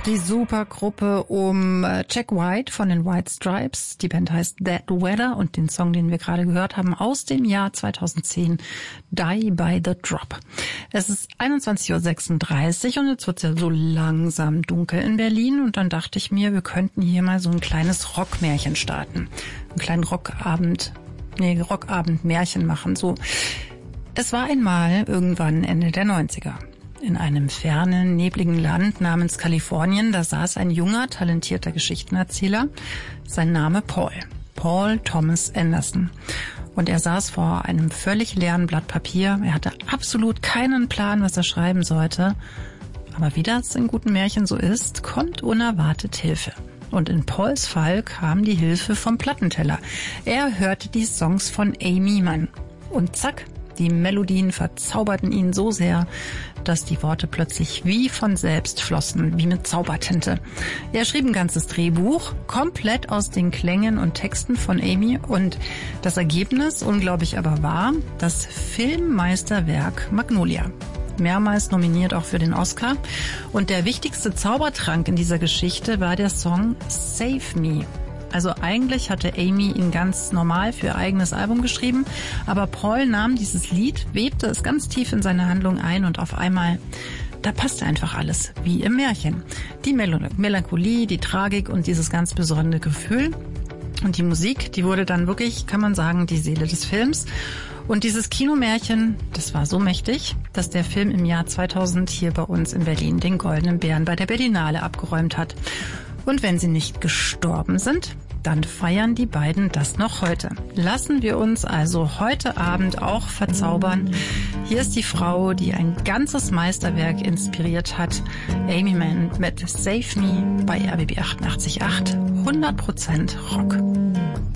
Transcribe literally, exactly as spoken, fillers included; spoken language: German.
Die Supergruppe um Jack White von den White Stripes. Die Band heißt Dead Weather und den Song, den wir gerade gehört haben, aus dem Jahr zweitausendzehn, Die by the Drop. Es ist einundzwanzig Uhr sechsunddreißig und jetzt wird es ja so langsam dunkel in Berlin und dann dachte ich mir, wir könnten hier mal so ein kleines Rockmärchen starten. Einen kleinen Rockabend, nee, Rockabend-Märchen machen, so. Es war einmal irgendwann Ende der neunziger. In einem fernen, nebligen Land namens Kalifornien, da saß ein junger, talentierter Geschichtenerzähler. Sein Name Paul. Paul Thomas Anderson. Und er saß vor einem völlig leeren Blatt Papier. Er hatte absolut keinen Plan, was er schreiben sollte. Aber wie das in guten Märchen so ist, kommt unerwartet Hilfe. Und in Pauls Fall kam die Hilfe vom Plattenteller. Er hörte die Songs von Amy Mann. Und zack, die Melodien verzauberten ihn so sehr, dass die Worte plötzlich wie von selbst flossen, wie mit Zaubertinte. Er schrieb ein ganzes Drehbuch, komplett aus den Klängen und Texten von Amy und das Ergebnis, unglaublich aber wahr, das Filmmeisterwerk Magnolia. Mehrmals nominiert auch für den Oscar. Und der wichtigste Zaubertrank in dieser Geschichte war der Song Save Me. Also eigentlich hatte Amy ihn ganz normal für ihr eigenes Album geschrieben, aber Paul nahm dieses Lied, webte es ganz tief in seine Handlung ein und auf einmal, da passte einfach alles, wie im Märchen. Die Mel- Melancholie, die Tragik und dieses ganz besondere Gefühl. Und die Musik, die wurde dann wirklich, kann man sagen, die Seele des Films. Und dieses Kinomärchen, das war so mächtig, dass der Film im Jahr zweitausend hier bei uns in Berlin den Goldenen Bären bei der Berlinale abgeräumt hat. Und wenn sie nicht gestorben sind, dann feiern die beiden das noch heute. Lassen wir uns also heute Abend auch verzaubern. Hier ist die Frau, die ein ganzes Meisterwerk inspiriert hat. Amy Mann mit Save Me bei R B B achtundachtzig Komma acht. hundert Prozent Rock.